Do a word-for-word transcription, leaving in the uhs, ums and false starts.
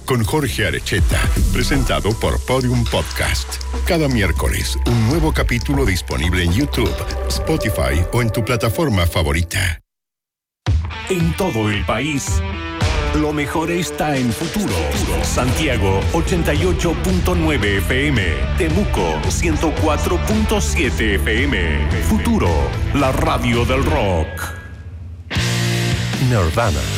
con Jorge Arecheta, presentado por Podium Podcast. Cada miércoles, un nuevo capítulo disponible en YouTube, Spotify o en tu plataforma favorita. En todo el país, lo mejor está en Futuro. Santiago ochenta y ocho punto nueve F M, Temuco ciento cuatro punto siete F M. Futuro, la radio del rock. Nirvana